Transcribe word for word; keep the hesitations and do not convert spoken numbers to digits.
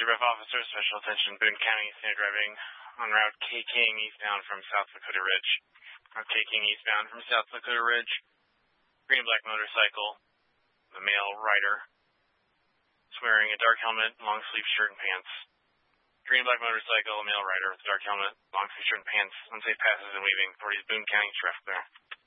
Sheriff Officer, Special Attention, Boone County, standard driving on Route K King eastbound from South Lakota Ridge. Route K King eastbound from South Lakota Ridge. Green and black motorcycle, the male rider, is wearing a dark helmet, long sleeve shirt and pants. Green and black motorcycle, male rider with dark helmet, long sleeve shirt and pants, unsafe passes and weaving. Authorities Boone County, Sheriff there.